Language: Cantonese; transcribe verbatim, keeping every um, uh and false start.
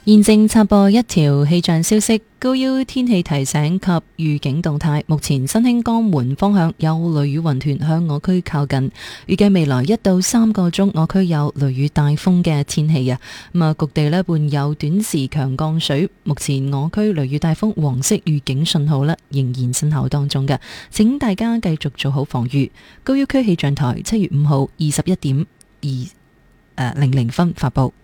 現正插播一條氣象消息，高腰天氣提醒及預警動態。目前新興江門方向有雷雨雲團向我區靠近，預計未來一到三個鐘，我區有雷雨大風嘅天氣啊。咁啊，局地呢伴有短時強降水。目前我區雷雨大風黃色預警信號呢仍然生效當中嘅，請大家繼續做好防禦。高腰區氣象台七月五號二十一點二誒零零分發佈。